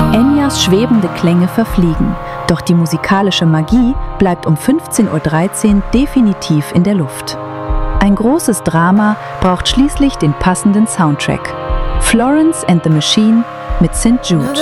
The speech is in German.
Enyas schwebende Klänge verfliegen, doch die musikalische Magie bleibt um 15:13 Uhr definitiv in der Luft. Ein großes Drama braucht schließlich den passenden Soundtrack. Florence and the Machine mit St. Jude.